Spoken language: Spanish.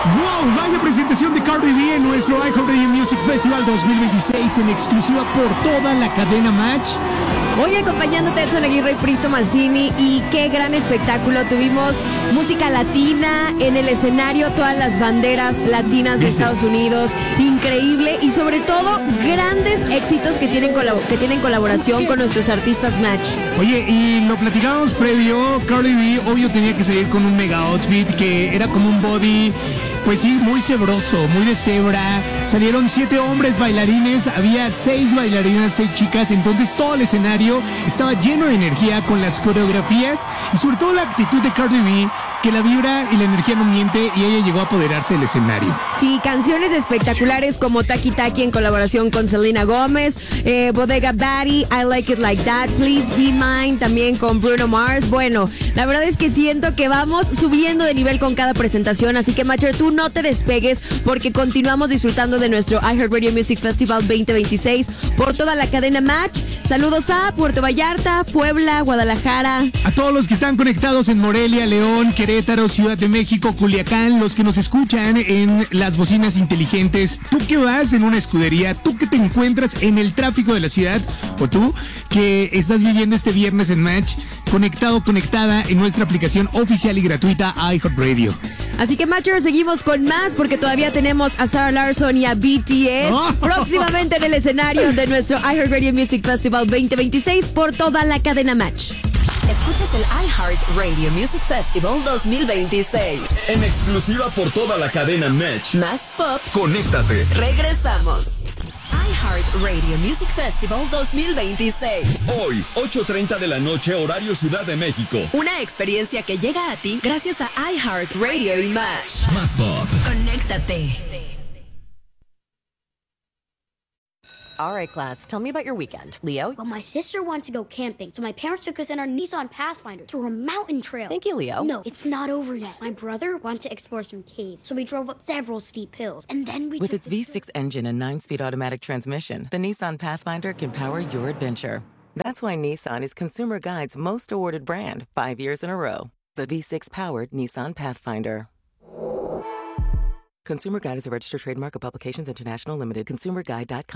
¡Wow! Vaya presentación de Cardi B en nuestro iHeartRadio Music Festival 2026 en exclusiva por toda la cadena Match. Hoy acompañándote Edson Aguirre y Pristo Mancini, y qué gran espectáculo. Tuvimos música latina en el escenario, todas las banderas latinas de Estados Unidos, increíble, y sobre todo grandes éxitos que tienen colaboración con nuestros artistas Match. Oye, y lo platicábamos previo, Cardi B obvio tenía que salir con un mega outfit que era como un body, pues sí, muy cebroso, muy de cebra. Salieron 7 hombres bailarines, había 6 bailarinas, 6 chicas, entonces todo el escenario estaba lleno de energía con las coreografías y sobre todo la actitud de Cardi B, que la vibra y la energía no miente, y ella llegó a apoderarse del escenario. Sí, canciones espectaculares como Taki Taki en colaboración con Selena Gómez, Bodega Batty, I Like It Like That, Please Be Mine también con Bruno Mars. Bueno, la verdad es que siento que vamos subiendo de nivel con cada presentación, así que Matcher, tú no te despegues porque continuamos disfrutando de nuestro iHeartRadio Music Festival 2026 por toda la cadena Match. Saludos a Puerto Vallarta, Puebla, Guadalajara. A todos los que están conectados en Morelia, León, Querétaro, Ciudad de México, Culiacán, los que nos escuchan en las bocinas inteligentes, tú que vas en una escudería, tú que te encuentras en el tráfico de la ciudad, o tú que estás viviendo este viernes en Match, conectado, conectada en nuestra aplicación oficial y gratuita iHeartRadio. Así que Matcher, seguimos con más porque todavía tenemos a Sarah Larsson y a BTS próximamente en el escenario de nuestro iHeartRadio Music Festival 2026 por toda la cadena Match. Escuchas el iHeartRadio Music Festival 2026. En exclusiva por toda la cadena Match. Más pop. Conéctate. Regresamos. iHeartRadio Music Festival 2026. Hoy, 8:30 de la noche, horario Ciudad de México. Una experiencia que llega a ti gracias a iHeartRadio y Match. Más pop. Conéctate. All right, class, tell me about your weekend. Leo? Well, my sister wants to go camping, so my parents took us in our Nissan Pathfinder through a mountain trail. Thank you, Leo. No, it's not over yet. My brother wanted to explore some caves, so we drove up several steep hills, and then we With took its V6 engine and 9-speed automatic transmission, the Nissan Pathfinder can power your adventure. That's why Nissan is Consumer Guide's most awarded brand 5 years in a row. The V6-powered Nissan Pathfinder. Consumer Guide is a registered trademark of Publications International Limited. ConsumerGuide.com.